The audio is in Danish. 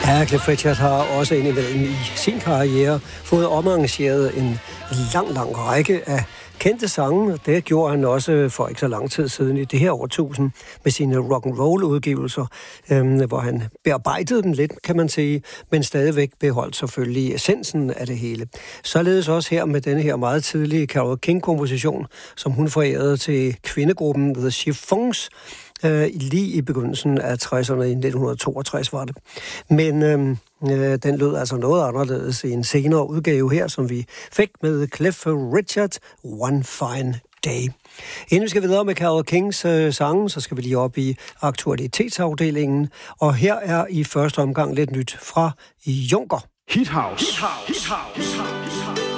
Ja, Cliff Richard har også indimellem i sin karriere fået omarrangeret en lang række af kendte sange. Det gjorde han også for ikke så lang tid siden i det her årtusind med sine rock'n'roll-udgivelser, hvor han bearbejdede dem lidt, kan man sige, men stadigvæk beholdt selvfølgelig essensen af det hele. Således også her med denne her meget tidlige Carole King-komposition, som hun forærede til kvindegruppen The Chiffons, lige i begyndelsen af 60'erne, i 1962 var det. Men den lød altså noget anderledes i en senere udgave her, som vi fik med Cliff Richard, One Fine Day. Inden vi skal videre med Carole Kings sange, så skal vi lige op i aktualitetsafdelingen. Og her er i første omgang lidt nyt fra Junker. Hit House. Hit House. Hit House.